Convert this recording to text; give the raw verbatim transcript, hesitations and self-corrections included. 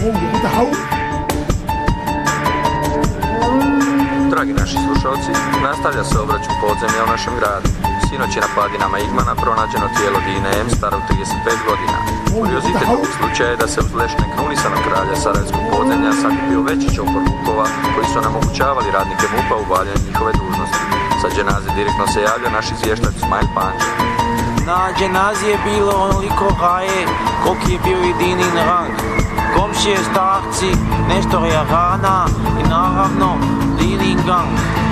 Dragi naši slušalci, nastavlja se obračun podzemlja u našem gradu. Sinoć je na padinama Igmana pronađeno tijelo Dine M. starog trideset pet godina. Kuriozitet ovog slučaja je da se uz lešne krunisanog kralja sarajevskog podzemlja sakupio veći čopor vukova koji su onemogućavali radnike MUP-a u obavljanju njihove dužnosti. Sa dženaze direktno se javlja naš izvještač Smajl Panđa. Na dženazi je bilo onoliko raje koliki je bio i Dinin rang. Komšije, starci, nešto je rana i naravno Dinin gang.